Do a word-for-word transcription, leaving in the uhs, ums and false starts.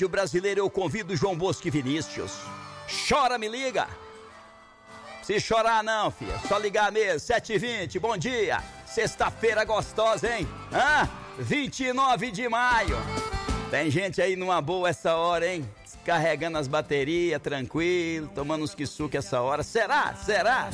O brasileiro, eu convido João Bosco e Vinícius. Chora, me liga. Se chorar não, filha, só ligar mesmo. Sete e vinte, bom dia. Sexta-feira gostosa, hein? Hã? vinte e nove de maio. Tem gente aí numa boa essa hora, hein? Descarregando as baterias, tranquilo, tomando uns quisuque essa hora. Será? Será?